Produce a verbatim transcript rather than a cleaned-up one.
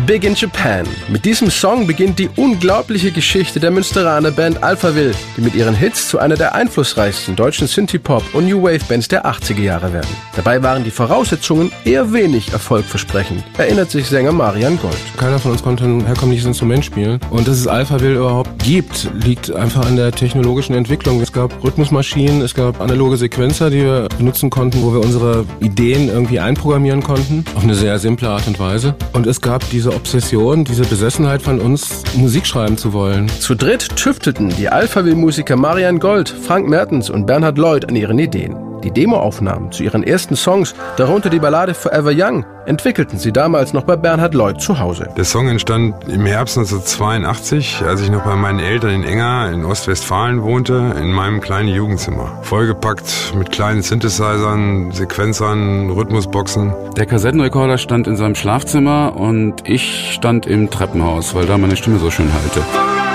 Big in Japan. Mit diesem Song beginnt die unglaubliche Geschichte der Münsteraner Band Alphaville, die mit ihren Hits zu einer der einflussreichsten deutschen Synthie-Pop- und New Wave-Bands der achtziger Jahre werden. Dabei waren die Voraussetzungen eher wenig erfolgversprechend, erinnert sich Sänger Marian Gold. Keiner von uns konnte ein herkömmliches Instrument spielen. Und dass es Alphaville überhaupt gibt, liegt einfach an der technologischen Entwicklung. Es gab Rhythmusmaschinen, es gab analoge Sequenzer, die wir benutzen konnten, wo wir unsere Ideen irgendwie einprogrammieren konnten, auf eine sehr simple Art und Weise. Und es gab diese Obsession, diese Besessenheit von uns, Musik schreiben zu wollen. Zu dritt tüftelten die Alphaville-Musiker Marian Gold, Frank Mertens und Bernhard Lloyd an ihren Ideen. Die Demoaufnahmen zu ihren ersten Songs, darunter die Ballade Forever Young, entwickelten sie damals noch bei Bernhard Lloyd zu Hause. Der Song entstand im Herbst neunzehnhundertzweiundachtzig, als ich noch bei meinen Eltern in Enger in Ostwestfalen wohnte, in meinem kleinen Jugendzimmer. Vollgepackt mit kleinen Synthesizern, Sequenzern, Rhythmusboxen. Der Kassettenrekorder stand in seinem Schlafzimmer und ich stand im Treppenhaus, weil da meine Stimme so schön hallte.